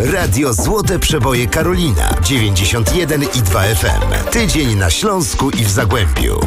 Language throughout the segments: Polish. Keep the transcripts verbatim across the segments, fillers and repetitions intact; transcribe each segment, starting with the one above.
Radio Złote Przeboje Karolina dziewięćdziesiąt jeden i dwa F M. Tydzień na Śląsku i w Zagłębiu.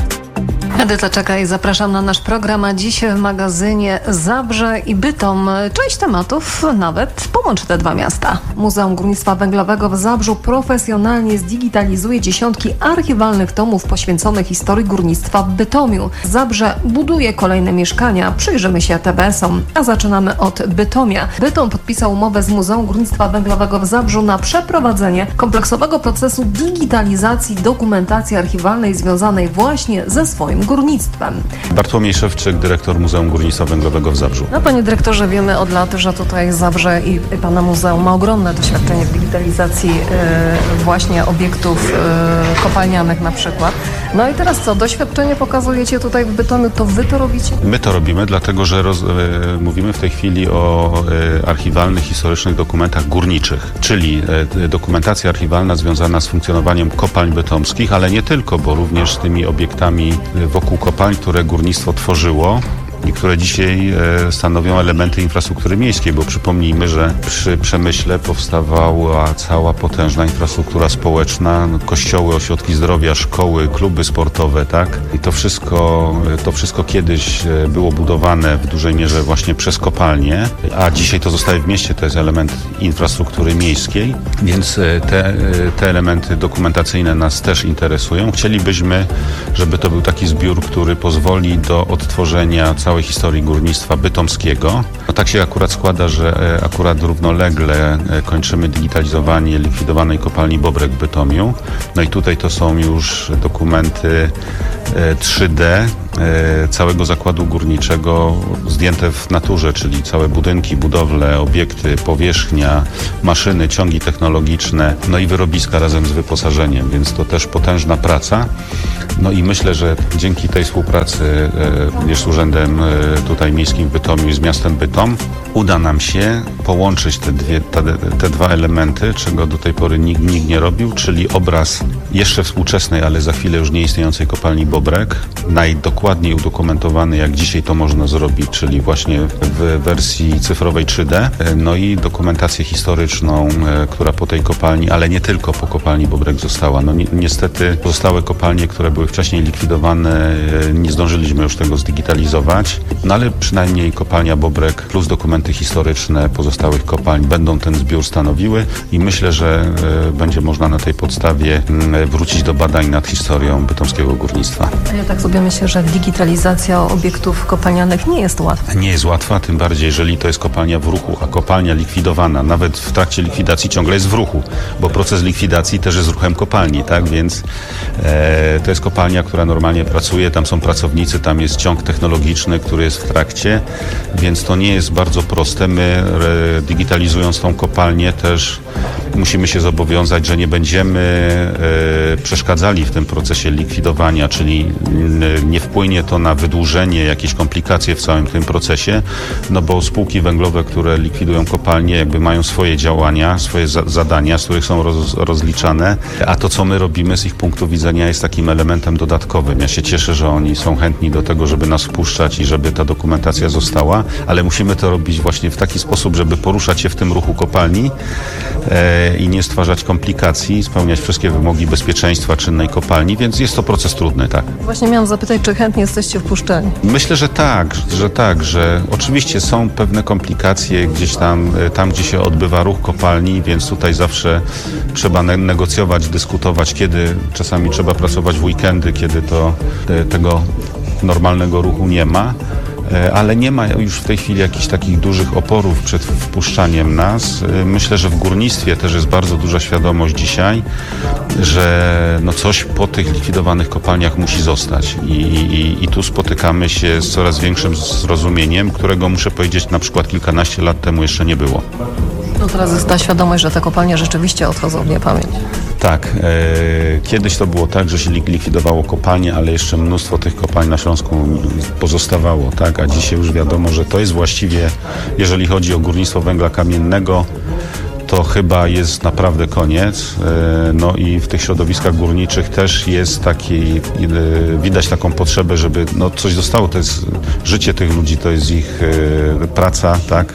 Edyta czeka i zapraszam na nasz program, a dziś w magazynie Zabrze i Bytom. Część tematów nawet połączy te dwa miasta. Muzeum Górnictwa Węglowego w Zabrzu profesjonalnie zdigitalizuje dziesiątki archiwalnych tomów poświęconych historii górnictwa w Bytomiu. Zabrze buduje kolejne mieszkania. Przyjrzymy się T B S-om, a zaczynamy od Bytomia. Bytom podpisał umowę z Muzeum Górnictwa Węglowego w Zabrzu na przeprowadzenie kompleksowego procesu digitalizacji dokumentacji archiwalnej związanej właśnie ze swoim górnictwem. Bartłomiej Szewczyk, dyrektor Muzeum Górnictwa Węglowego w Zabrzu. No, panie dyrektorze, wiemy od lat, że tutaj Zabrze i pana muzeum ma ogromne doświadczenie w digitalizacji e, właśnie obiektów e, kopalnianych na przykład. No i teraz co? Doświadczenie pokazujecie tutaj w Bytomiu, to wy to robicie? My to robimy, dlatego że roz, e, mówimy w tej chwili o e, archiwalnych, historycznych dokumentach górniczych, czyli e, dokumentacja archiwalna związana z funkcjonowaniem kopalń bytomskich, ale nie tylko, bo również z tymi obiektami wokół kopalń, które górnictwo tworzyło i które dzisiaj e, stanowią elementy infrastruktury miejskiej, bo przypomnijmy, że przy Przemyśle powstawała cała potężna infrastruktura społeczna, no, kościoły, ośrodki zdrowia, szkoły, kluby sportowe, tak? I to wszystko, to wszystko kiedyś było budowane w dużej mierze właśnie przez kopalnie, a dzisiaj to zostaje w mieście, to jest element infrastruktury miejskiej, więc te, te elementy dokumentacyjne nas też interesują. Chcielibyśmy, żeby to był taki zbiór, który pozwoli do odtworzenia całej historii górnictwa bytomskiego. No tak się akurat składa, że akurat równolegle kończymy digitalizowanie likwidowanej kopalni Bobrek w Bytomiu. No i tutaj to są już dokumenty trzy D całego zakładu górniczego zdjęte w naturze, czyli całe budynki, budowle, obiekty, powierzchnia, maszyny, ciągi technologiczne, no i wyrobiska razem z wyposażeniem, więc to też potężna praca. No i myślę, że dzięki tej współpracy również z Urzędem tutaj Miejskim w Bytomiu i z miastem Bytom uda nam się połączyć te, dwie, te, te dwa elementy, czego do tej pory nikt, nikt nie robił, czyli obraz jeszcze współczesnej, ale za chwilę już nieistniejącej kopalni Bobrek, najdokładniej udokumentowany, jak dzisiaj to można zrobić, czyli właśnie w wersji cyfrowej trzy D, no i dokumentację historyczną, która po tej kopalni, ale nie tylko po kopalni Bobrek została. No ni- niestety pozostałe kopalnie, które były wcześniej likwidowane, nie zdążyliśmy już tego zdigitalizować, no ale przynajmniej kopalnia Bobrek plus dokumenty historyczne pozostałych kopalń będą ten zbiór stanowiły i myślę, że e, będzie można na tej podstawie m, wrócić do badań nad historią bytomskiego górnictwa. Ja tak sobie myślę, że digitalizacja obiektów kopalnianych nie jest łatwa. Nie jest łatwa, tym bardziej, jeżeli to jest kopalnia w ruchu, a kopalnia likwidowana, nawet w trakcie likwidacji ciągle jest w ruchu, bo proces likwidacji też jest ruchem kopalni, tak, więc e, to jest kopalnia, która normalnie pracuje, tam są pracownicy, tam jest ciąg technologiczny, który jest w trakcie, więc to nie jest bardzo proste. My e, digitalizując tą kopalnię też musimy się zobowiązać, że nie będziemy e, przeszkadzali w tym procesie likwidowania, czyli n, nie wpłynie to na wydłużenie, jakieś komplikacje w całym tym procesie, no bo spółki węglowe, które likwidują kopalnie, jakby mają swoje działania, swoje za, zadania, z których są roz, rozliczane, a to, co my robimy z ich punktu widzenia, jest takim elementem dodatkowym. Ja się cieszę, że oni są chętni do tego, żeby nas wpuszczać i żeby ta dokumentacja została, ale musimy to robić właśnie w taki sposób, żeby poruszać się w tym ruchu kopalni e, i nie stwarzać komplikacji, spełniać wszystkie wymogi bezpieczeństwa czynnej kopalni, więc jest to proces trudny, tak. Właśnie miałam zapytać, czy chętnie jesteście wpuszczeni? Myślę, że tak, że tak, że oczywiście są pewne komplikacje gdzieś tam, tam gdzie się odbywa ruch kopalni, więc tutaj zawsze trzeba ne- negocjować, dyskutować, kiedy czasami trzeba pracować w weekendy, kiedy to te, tego normalnego ruchu nie ma. Ale nie ma już w tej chwili jakichś takich dużych oporów przed wpuszczaniem nas. Myślę, że w górnictwie też jest bardzo duża świadomość dzisiaj, że no coś po tych likwidowanych kopalniach musi zostać. I, i, i tu spotykamy się z coraz większym zrozumieniem, którego muszę powiedzieć na przykład kilkanaście lat temu jeszcze nie było. No teraz jest ta świadomość, że te kopalnie rzeczywiście odchodzą w niepamięć. Tak, e, kiedyś to było tak, że się likwidowało kopalnie, ale jeszcze mnóstwo tych kopalń na Śląsku pozostawało, tak, a dzisiaj już wiadomo, że to jest właściwie, jeżeli chodzi o górnictwo węgla kamiennego, to chyba jest naprawdę koniec. No i w tych środowiskach górniczych też jest taki, widać taką potrzebę, żeby no coś zostało. To jest życie tych ludzi, to jest ich praca, tak?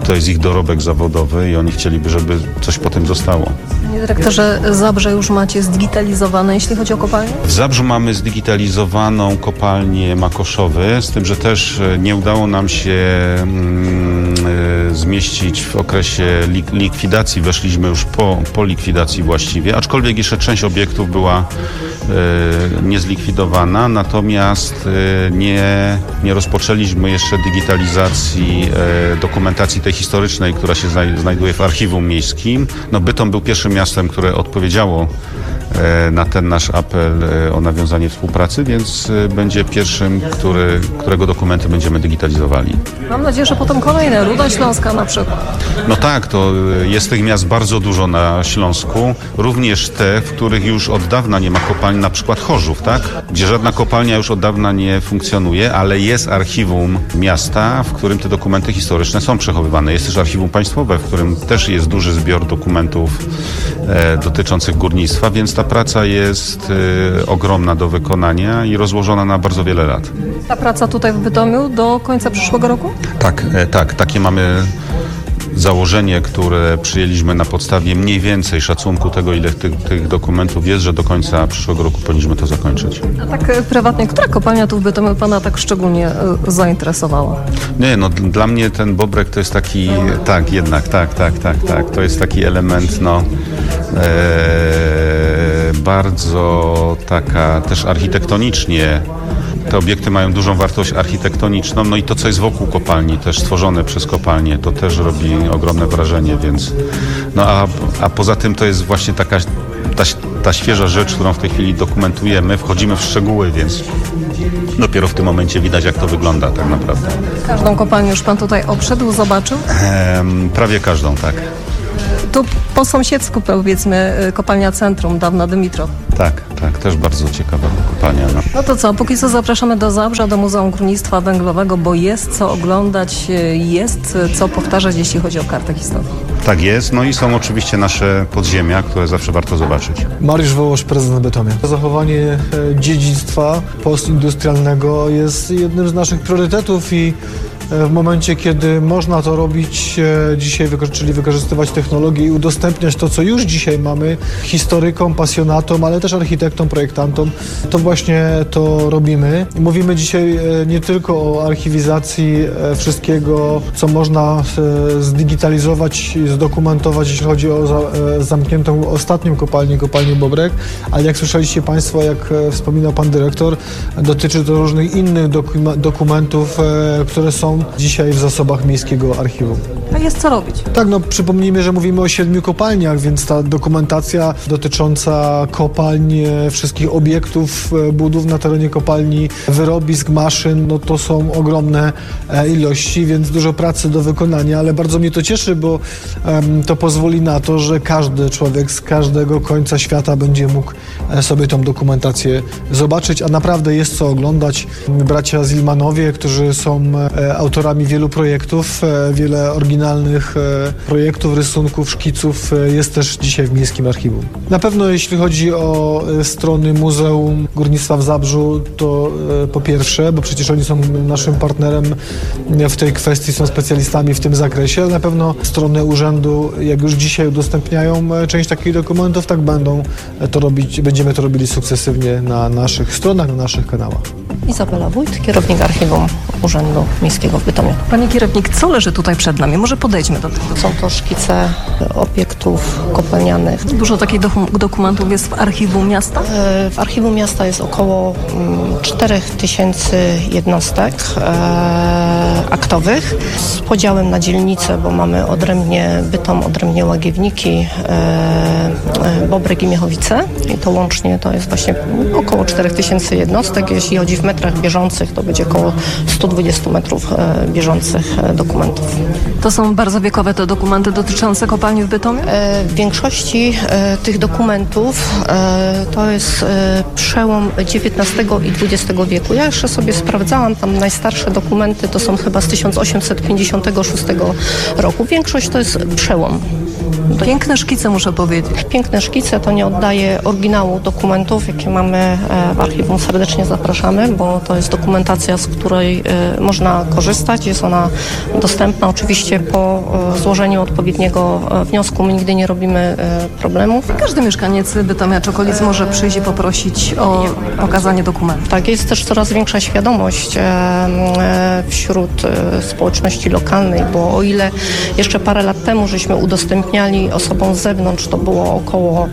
to jest ich dorobek zawodowy i oni chcieliby, żeby coś po tym zostało. Panie dyrektorze, Zabrze już macie zdigitalizowane, jeśli chodzi o kopalnię? W Zabrzu mamy zdigitalizowaną kopalnię Makoszowy, z tym, że też nie udało nam się mm, zmieścić w okresie lik- likwidacji. Weszliśmy już po, po likwidacji właściwie, aczkolwiek jeszcze część obiektów była e, niezlikwidowana, natomiast e, nie, nie rozpoczęliśmy jeszcze digitalizacji e, dokumentacji tej historycznej, która się znaj- znajduje w archiwum miejskim. No, Bytom był pierwszym miastem, które odpowiedziało na ten nasz apel o nawiązanie współpracy, więc będzie pierwszym, który, którego dokumenty będziemy digitalizowali. Mam nadzieję, że potem kolejne, Ruda Śląska na przykład. No tak, to jest tych miast bardzo dużo na Śląsku, również te, w których już od dawna nie ma kopalni, na przykład Chorzów, tak? Gdzie żadna kopalnia już od dawna nie funkcjonuje, ale jest archiwum miasta, w którym te dokumenty historyczne są przechowywane. Jest też archiwum państwowe, w którym też jest duży zbiór dokumentów e, dotyczących górnictwa, więc ta praca jest e, ogromna do wykonania i rozłożona na bardzo wiele lat. Ta praca tutaj w Bytomiu do końca przyszłego roku? Tak, e, tak, takie mamy założenie, które przyjęliśmy na podstawie mniej więcej szacunku tego, ile tych, tych dokumentów jest, że do końca przyszłego roku powinniśmy to zakończyć. A tak e, prywatnie, która kopalnia tu w Bytomiu Pana tak szczególnie e, zainteresowała? Nie, no d- dla mnie ten Bobrek to jest taki, tak, jednak, tak, tak, tak, tak, to jest taki element, no, e, bardzo taka też architektonicznie. Te obiekty mają dużą wartość architektoniczną, no i to, co jest wokół kopalni, też stworzone przez kopalnię, to też robi ogromne wrażenie, więc no a, a poza tym to jest właśnie taka ta, ta świeża rzecz, którą w tej chwili dokumentujemy, wchodzimy w szczegóły, więc dopiero w tym momencie widać, jak to wygląda tak naprawdę. Każdą kopalnię już Pan tutaj obszedł, zobaczył? Ehm, prawie każdą, tak. Tu po sąsiedzku, powiedzmy, kopalnia Centrum, dawna Dymitrow. Tak, tak, też bardzo ciekawa kopalnia. No. No to co, póki co zapraszamy do Zabrza, do Muzeum Górnictwa Węglowego, bo jest co oglądać, jest co powtarzać, jeśli chodzi o kartę historii. Tak jest, no i są oczywiście nasze podziemia, które zawsze warto zobaczyć. Mariusz Wołosz, prezydent Bytomia. Zachowanie dziedzictwa postindustrialnego jest jednym z naszych priorytetów i w momencie, kiedy można to robić dzisiaj, czyli wykorzystywać technologię i udostępniać to, co już dzisiaj mamy historykom, pasjonatom, ale też architektom, projektantom, to właśnie to robimy. Mówimy dzisiaj nie tylko o archiwizacji wszystkiego, co można zdigitalizować i zdokumentować, jeśli chodzi o zamkniętą ostatnią kopalnię, kopalnię Bobrek, ale jak słyszeliście Państwo, jak wspominał Pan Dyrektor, dotyczy to różnych innych dokumentów, które są dzisiaj w zasobach Miejskiego Archiwum. A jest co robić? Tak, no przypomnijmy, że mówimy o siedmiu kopalniach, więc ta dokumentacja dotycząca kopalń, wszystkich obiektów, budów na terenie kopalni, wyrobisk, maszyn, no to są ogromne ilości, więc dużo pracy do wykonania, ale bardzo mnie to cieszy, bo um, to pozwoli na to, że każdy człowiek z każdego końca świata będzie mógł sobie tą dokumentację zobaczyć, a naprawdę jest co oglądać. Bracia Zilmanowie, którzy są autorami wielu projektów, wiele oryginalnych projektów, rysunków, szkiców jest też dzisiaj w Miejskim Archiwum. Na pewno jeśli chodzi o strony Muzeum Górnictwa w Zabrzu, to po pierwsze, bo przecież oni są naszym partnerem w tej kwestii, są specjalistami w tym zakresie, ale na pewno strony urzędu, jak już dzisiaj udostępniają część takich dokumentów, tak będą to robić, będziemy to robili sukcesywnie na naszych stronach, na naszych kanałach. Izabela Wójt, kierownik Archiwum Urzędu Miejskiego w Bytomiu. Panie kierownik, co leży tutaj przed nami? Może podejdźmy do tego. Są to szkice obiektów kopalnianych. Dużo takich do- dokumentów jest w archiwum miasta? W archiwum miasta jest około cztery tysiące jednostek e, aktowych z podziałem na dzielnice, bo mamy odrębnie Bytom, odrębnie Łagiewniki, e, e, Bobrek i Miechowice. I to łącznie to jest właśnie około cztery tysiące jednostek. Jeśli chodzi w metrach bieżących, to będzie około sto dwadzieścia metrów e, bieżących e, dokumentów. To są bardzo wiekowe te dokumenty dotyczące kopalni w Bytomiu? E, w większości e, tych dokumentów e, to jest e, przełom dziewiętnastego i dwudziestego wieku. Ja jeszcze sobie sprawdzałam, tam najstarsze dokumenty to są chyba z tysiąc osiemset pięćdziesiątego szóstego roku. Większość to jest przełom. Piękne szkice, muszę powiedzieć. Piękne szkice, to nie oddaje oryginału dokumentów, jakie mamy w archiwum. Serdecznie zapraszamy, bo to jest dokumentacja, z której można korzystać. Jest ona dostępna oczywiście po złożeniu odpowiedniego wniosku. My nigdy nie robimy problemów. Każdy mieszkaniec Bytomia czy okolic może przyjść i poprosić o pokazanie dokumentów. Tak, jest też coraz większa świadomość wśród społeczności lokalnej, bo o ile jeszcze parę lat temu żeśmy udostępniali osobom z zewnątrz, to było około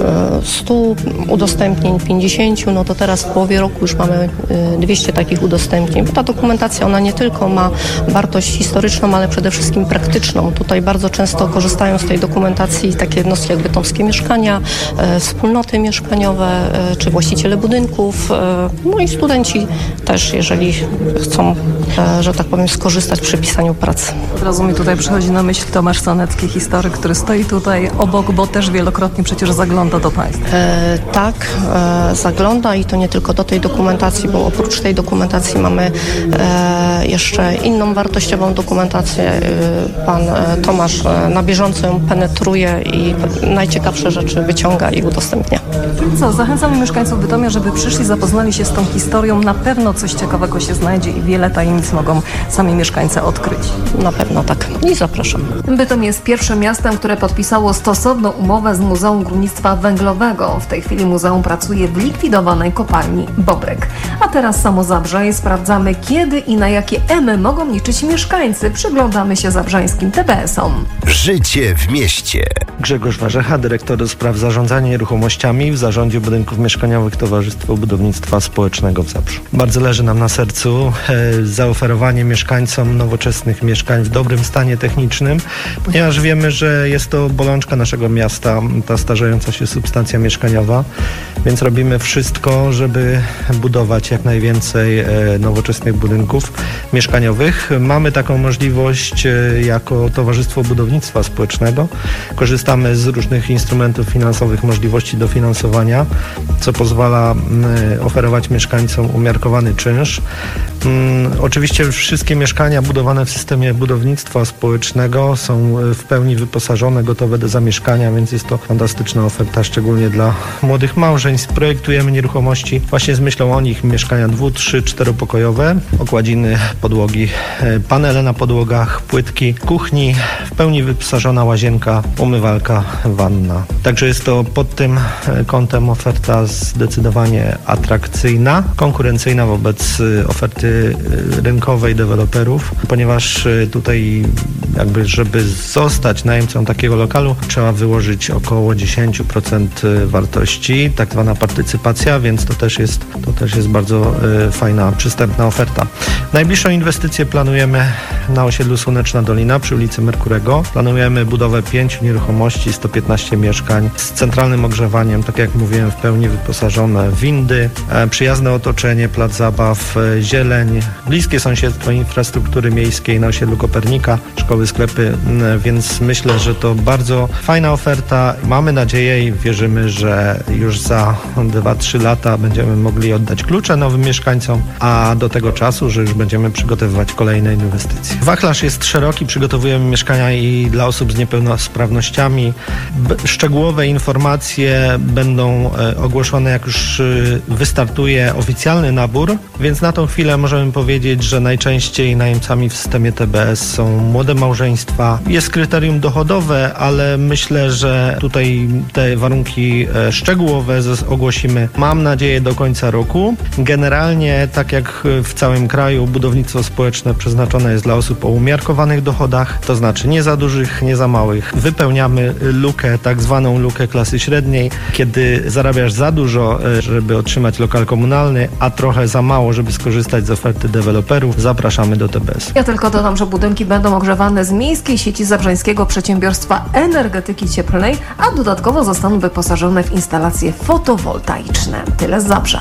stu udostępnień, pięćdziesięciu, no to teraz w połowie roku już mamy dwieście takich udostępnień. Bo ta dokumentacja, ona nie tylko ma wartość historyczną, ale przede wszystkim praktyczną. Tutaj bardzo często korzystają z tej dokumentacji takie jednostki jak Bytomskie Mieszkania, wspólnoty mieszkaniowe, czy właściciele budynków, no i studenci też, jeżeli chcą, że tak powiem, skorzystać przy pisaniu pracy. Od razu mi tutaj przychodzi na myśl Tomasz Sanecki, historyk, który stoi tutaj obok, bo też wielokrotnie przecież zagląda do państwa. E, tak, e, zagląda i to nie tylko do tej dokumentacji, bo oprócz tej dokumentacji mamy e, jeszcze inną wartościową dokumentację. E, pan e, Tomasz e, na bieżąco ją penetruje i najciekawsze rzeczy wyciąga i udostępnia. Co, zachęcamy mieszkańców Bytomia, żeby przyszli, zapoznali się z tą historią. Na pewno coś ciekawego się znajdzie i wiele tajemnic mogą sami mieszkańcy odkryć. Na pewno tak. I zapraszam. Bytom jest pierwszym miastem, które podpisało stosowną umowę z Muzeum Górnictwa Węglowego. W tej chwili muzeum pracuje w likwidowanej kopalni Bobrek. A teraz samo Zabrze i sprawdzamy, kiedy i na jakie emy mogą liczyć mieszkańcy. Przyglądamy się zabrzańskim te be esom. Życie w mieście. Grzegorz Warzecha, dyrektor do spraw zarządzania nieruchomościami w Zarządzie Budynków Mieszkaniowych Towarzystwa Budownictwa Społecznego w Zabrzu. Bardzo leży nam na sercu e, zaoferowanie mieszkańcom nowoczesnych mieszkań w dobrym stanie technicznym, ponieważ wiemy, że jest to bolączka naszego miasta, ta starzejąca się substancja mieszkaniowa, więc robimy wszystko, żeby budować jak najwięcej e, nowoczesnych budynków mieszkaniowych. Mamy taką możliwość e, jako Towarzystwo Budownictwa Społecznego. Korzystamy z różnych instrumentów finansowych, możliwości dofinansowania, co pozwala y, oferować mieszkańcom umiarkowany czynsz. Mm, oczywiście wszystkie mieszkania budowane w systemie budownictwa społecznego są w pełni wyposażone, gotowe do zamieszkania, więc jest to fantastyczna oferta, szczególnie dla młodych małżeństw. Projektujemy nieruchomości właśnie z myślą o nich, mieszkania dwu, trzy, czteropokojowe, okładziny, podłogi, panele na podłogach, płytki, kuchni, w pełni wyposażona łazienka, umywalka, wanna. Także jest to pod tym kątem oferta zdecydowanie atrakcyjna, konkurencyjna wobec oferty rynkowej deweloperów, ponieważ tutaj jakby, żeby zostać najemcą takiego lokalu, trzeba wyłożyć około dziesięć procent wartości, tak zwana partycypacja, więc to też jest, to też jest bardzo y, fajna, przystępna oferta. Najbliższą inwestycję planujemy na osiedlu Słoneczna Dolina przy ulicy Merkurego. Planujemy budowę pięciu nieruchomości, sto piętnaście mieszkań z centralnym ogrzewaniem, tak jak mówiłem, w pełni wyposażone windy, e, przyjazne otoczenie, plac zabaw, e, zieleń, bliskie sąsiedztwo infrastruktury miejskiej na osiedlu Kopernika, szkoły, sklepy, m, więc myślę, że to bardzo fajna oferta. Mamy nadzieję i wierzymy, że już za dwa trzy lata będziemy mogli oddać klucze nowym mieszkańcom, a do tego czasu, że już będziemy przygotowywać kolejne inwestycje. Wachlarz jest szeroki, przygotowujemy mieszkania i dla osób z niepełnosprawnościami. B- szczegółowe informacje będą e, ogłoszone, jak już e, wystartuje oficjalny nabór, więc na tą chwilę możemy powiedzieć, że najczęściej najemcami w systemie T B S są młode małżeństwa. Jest kryterium dochodowe, ale myślę, że tutaj te warunki e, szczegółowe ogłosimy, mam nadzieję, do końca roku. Generalnie, tak jak w całym kraju, budownictwo społeczne przeznaczone jest dla osób o umiarkowanych dochodach, to znaczy nie za dużych, nie za małych. Wypełniamy lukę, tak zwaną lukę klasy średniej, kiedy zarabiasz za dużo, żeby otrzymać lokal komunalny, a trochę za mało, żeby skorzystać z oferty deweloperów. Zapraszamy do T B S. Ja tylko dodam, że budynki będą ogrzewane z miejskiej sieci Zabrzańskiego Przedsiębiorstwa Energetyki Cieplnej, a dodatkowo zostaną wyposażone w instalacje fotowoltaiczne. Tyle z Zabrza.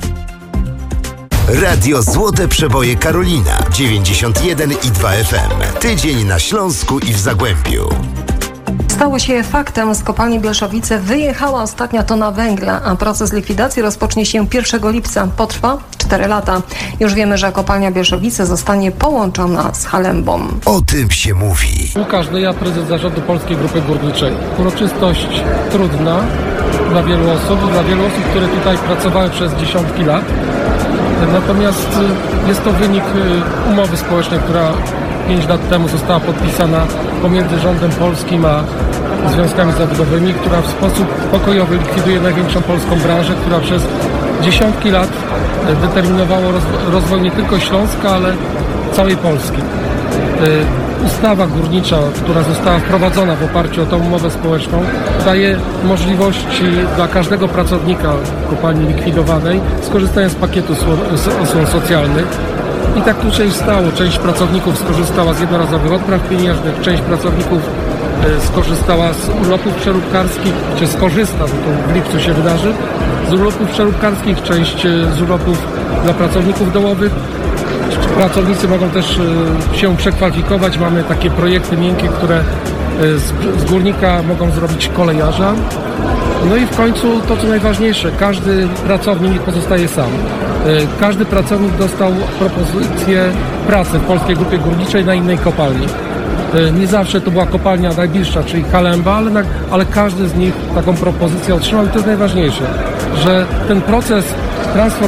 Radio Złote Przeboje Karolina dziewięćdziesiąt jeden i dwa F M. Tydzień na Śląsku i w Zagłębiu. Stało się faktem. Z kopalni Bielszowice wyjechała ostatnia tona węgla, a proces likwidacji rozpocznie się pierwszego lipca. Potrwa cztery lata. Już wiemy, że kopalnia Bielszowice zostanie połączona z Halembą. O tym się mówi. Łukasz Dyja, prezes zarządu Polskiej Grupy Górniczej. Uroczystość trudna dla wielu osób, dla wielu osób, które tutaj pracowały przez dziesiątki lat. Natomiast jest to wynik umowy społecznej, która pięć lat temu została podpisana pomiędzy rządem polskim a związkami zawodowymi, która w sposób pokojowy likwiduje największą polską branżę, która przez dziesiątki lat determinowała rozwój nie tylko Śląska, ale całej Polski. Ustawa górnicza, która została wprowadzona w oparciu o tę umowę społeczną, daje możliwości dla każdego pracownika kopalni likwidowanej skorzystania z pakietu osłon socjalnych. I tak tu się stało. Część pracowników skorzystała z jednorazowych odpraw pieniężnych, część pracowników skorzystała z urlopów przeróbkarskich, czy skorzysta, bo to w lipcu się wydarzy, z urlopów przeróbkarskich, część z urlopów dla pracowników dołowych. Pracownicy mogą też się przekwalifikować. Mamy takie projekty miękkie, które z, z górnika mogą zrobić kolejarza. No i w końcu to, co najważniejsze, każdy pracownik nie pozostaje sam. Każdy pracownik dostał propozycję pracy w Polskiej Grupie Górniczej na innej kopalni. Nie zawsze to była kopalnia najbliższa, czyli Halemba, ale, na, ale każdy z nich taką propozycję otrzymał i to jest najważniejsze, że ten proces transformacji